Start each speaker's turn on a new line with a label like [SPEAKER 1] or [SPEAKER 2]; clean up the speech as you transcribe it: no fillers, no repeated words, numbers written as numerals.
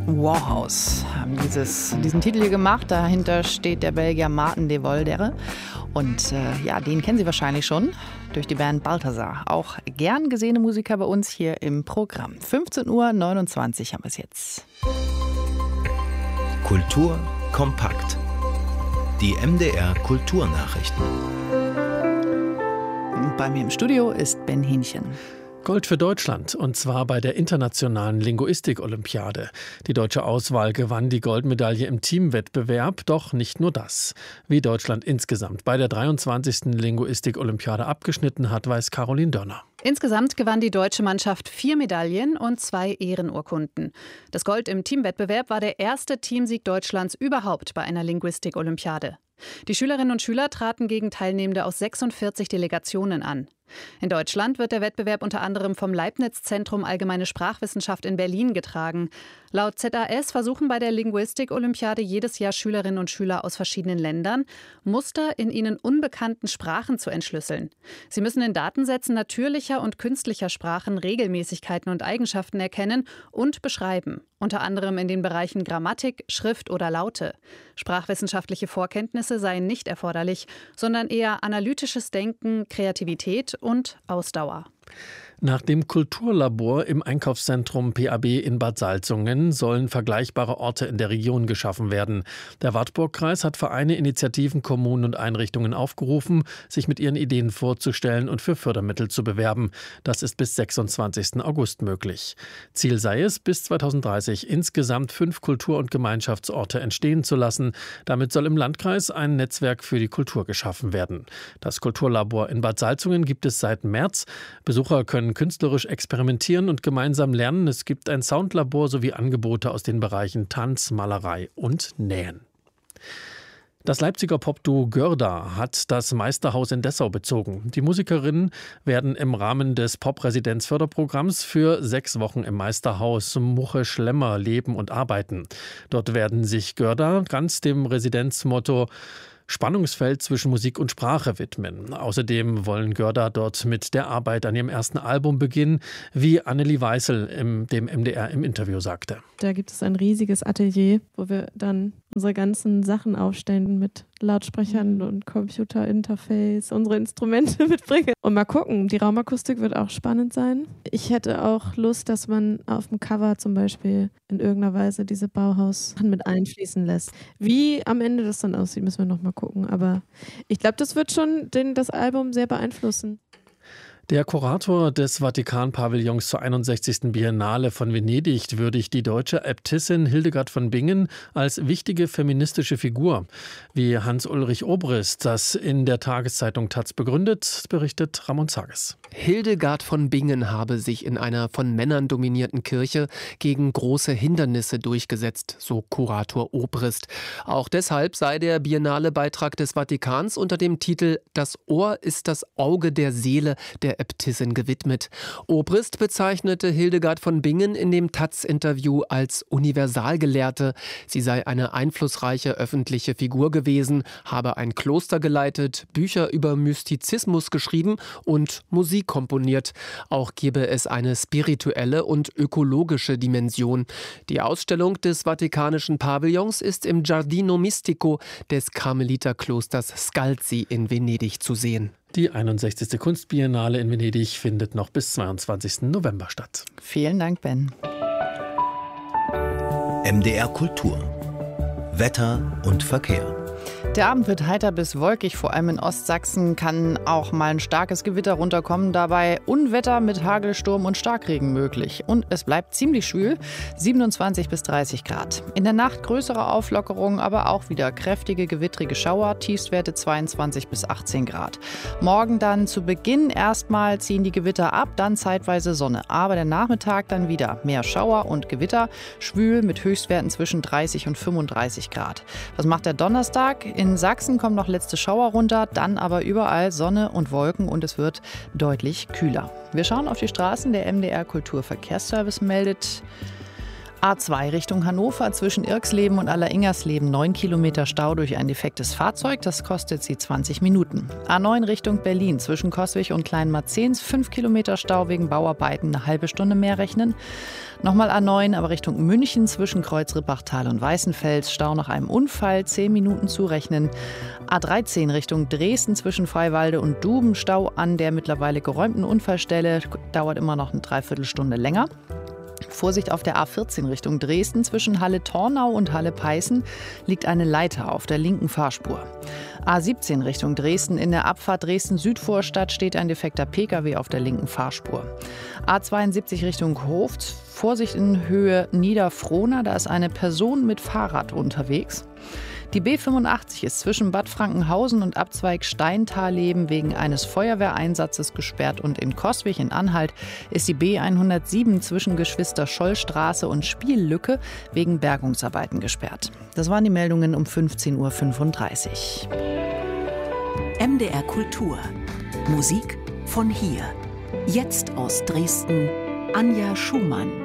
[SPEAKER 1] Warhouse haben diesen Titel hier gemacht. Dahinter steht der Belgier Maarten de Voldere. Und den kennen Sie wahrscheinlich schon durch die Band Balthazar. Auch gern gesehene Musiker bei uns hier im Programm. 15:29 Uhr haben wir es jetzt.
[SPEAKER 2] Kultur kompakt. Die MDR Kulturnachrichten.
[SPEAKER 1] Bei mir im Studio ist Ben Hähnchen.
[SPEAKER 3] Gold für Deutschland, und zwar bei der internationalen Linguistik-Olympiade. Die deutsche Auswahl gewann die Goldmedaille im Teamwettbewerb, doch nicht nur das. Wie Deutschland insgesamt bei der 23. Linguistik-Olympiade abgeschnitten hat, weiß Caroline Dörner.
[SPEAKER 4] Insgesamt gewann die deutsche Mannschaft 4 Medaillen und 2 Ehrenurkunden. Das Gold im Teamwettbewerb war der erste Teamsieg Deutschlands überhaupt bei einer Linguistik-Olympiade. Die Schülerinnen und Schüler traten gegen Teilnehmende aus 46 Delegationen an. In Deutschland wird der Wettbewerb unter anderem vom Leibniz-Zentrum Allgemeine Sprachwissenschaft in Berlin getragen. Laut ZAS versuchen bei der Linguistik-Olympiade jedes Jahr Schülerinnen und Schüler aus verschiedenen Ländern, Muster in ihnen unbekannten Sprachen zu entschlüsseln. Sie müssen in Datensätzen natürlicher und künstlicher Sprachen Regelmäßigkeiten und Eigenschaften erkennen und beschreiben, unter anderem in den Bereichen Grammatik, Schrift oder Laute. Sprachwissenschaftliche Vorkenntnisse seien nicht erforderlich, sondern eher analytisches Denken, Kreativität und Ausdauer.
[SPEAKER 3] Nach dem Kulturlabor im Einkaufszentrum PAB in Bad Salzungen sollen vergleichbare Orte in der Region geschaffen werden. Der Wartburgkreis hat Vereine, Initiativen, Kommunen und Einrichtungen aufgerufen, sich mit ihren Ideen vorzustellen und für Fördermittel zu bewerben. Das ist bis 26. August möglich. Ziel sei es, bis 2030 insgesamt 5 Kultur- und Gemeinschaftsorte entstehen zu lassen. Damit soll im Landkreis ein Netzwerk für die Kultur geschaffen werden. Das Kulturlabor in Bad Salzungen gibt es seit März. Besucher können künstlerisch experimentieren und gemeinsam lernen. Es gibt ein Soundlabor sowie Angebote aus den Bereichen Tanz, Malerei und Nähen. Das Leipziger Popduo Görda hat das Meisterhaus in Dessau bezogen. Die Musikerinnen werden im Rahmen des Pop-Residenz-Förderprogramms für 6 Wochen im Meisterhaus Muche Schlemmer leben und arbeiten. Dort werden sich Görda ganz dem Residenzmotto Spannungsfeld zwischen Musik und Sprache widmen. Außerdem wollen Görda dort mit der Arbeit an ihrem ersten Album beginnen, wie Annelie Weißel dem MDR im Interview sagte.
[SPEAKER 5] Da gibt es ein riesiges Atelier, wo wir dann unsere ganzen Sachen aufstellen mit Lautsprechern und Computerinterface, unsere Instrumente mitbringen. Und mal gucken, die Raumakustik wird auch spannend sein. Ich hätte auch Lust, dass man auf dem Cover zum Beispiel in irgendeiner Weise diese Bauhaus mit einfließen lässt. Wie am Ende das dann aussieht, müssen wir noch mal gucken. Aber ich glaube, das wird schon das Album sehr beeinflussen.
[SPEAKER 3] Der Kurator des Vatikan-Pavillons zur 61. Biennale von Venedig würdigt die deutsche Äbtissin Hildegard von Bingen als wichtige feministische Figur. Wie Hans-Ulrich Obrist das in der Tageszeitung taz begründet, berichtet Ramon Zages.
[SPEAKER 6] Hildegard von Bingen habe sich in einer von Männern dominierten Kirche gegen große Hindernisse durchgesetzt, so Kurator Obrist. Auch deshalb sei der Biennale-Beitrag des Vatikans unter dem Titel »Das Ohr ist das Auge der Seele« der Äbtissin gewidmet. Obrist bezeichnete Hildegard von Bingen in dem taz-Interview als Universalgelehrte. Sie sei eine einflussreiche öffentliche Figur gewesen, habe ein Kloster geleitet, Bücher über Mystizismus geschrieben und Musik komponiert. Auch gebe es eine spirituelle und ökologische Dimension. Die Ausstellung des Vatikanischen Pavillons ist im Giardino Mistico des Karmeliterklosters Scalzi in Venedig zu sehen.
[SPEAKER 3] Die 61. Kunstbiennale in Venedig findet noch bis 22. November statt.
[SPEAKER 1] Vielen Dank, Ben.
[SPEAKER 2] MDR Kultur. Wetter und Verkehr.
[SPEAKER 1] Der Abend wird heiter bis wolkig, vor allem in Ostsachsen kann auch mal ein starkes Gewitter runterkommen. Dabei Unwetter mit Hagelsturm und Starkregen möglich. Und es bleibt ziemlich schwül, 27 bis 30 Grad. In der Nacht größere Auflockerungen, aber auch wieder kräftige, gewittrige Schauer, Tiefstwerte 22 bis 18 Grad. Morgen dann zu Beginn erstmal ziehen die Gewitter ab, dann zeitweise Sonne. Aber der Nachmittag dann wieder mehr Schauer und Gewitter, schwül mit Höchstwerten zwischen 30 und 35 Grad. Was macht der Donnerstag? In Sachsen kommen noch letzte Schauer runter, dann aber überall Sonne und Wolken und es wird deutlich kühler. Wir schauen auf die Straßen. Der MDR Kulturverkehrsservice meldet A2 Richtung Hannover zwischen Irxleben und Alleringers-Leben 9 Kilometer Stau durch ein defektes Fahrzeug. Das kostet Sie 20 Minuten. A9 Richtung Berlin zwischen Coswig und Kleinmarzens 5 Kilometer Stau wegen Bauarbeiten, eine halbe Stunde mehr rechnen. Nochmal A9, aber Richtung München zwischen Kreuz-Rippachtal und Weißenfels. Stau nach einem Unfall, 10 Minuten zurechnen. A13 Richtung Dresden zwischen Freiwalde und Duben. Stau an der mittlerweile geräumten Unfallstelle. Dauert immer noch eine Dreiviertelstunde länger. Vorsicht auf der A14 Richtung Dresden zwischen Halle-Tornau und Halle-Peißen liegt eine Leiter auf der linken Fahrspur. A17 Richtung Dresden in der Abfahrt Dresden-Südvorstadt steht ein defekter Pkw auf der linken Fahrspur. A72 Richtung Hof, Vorsicht in Höhe Niederfrohna, da ist eine Person mit Fahrrad unterwegs. Die B85 ist zwischen Bad Frankenhausen und Abzweig Steintalleben wegen eines Feuerwehreinsatzes gesperrt und in Coswig in Anhalt ist die B107 zwischen Geschwister-Scholl-Straße und Spiellücke wegen Bergungsarbeiten gesperrt. Das waren die Meldungen um 15:35 Uhr.
[SPEAKER 7] MDR Kultur. Musik von hier. Jetzt aus Dresden, Anja Schumann.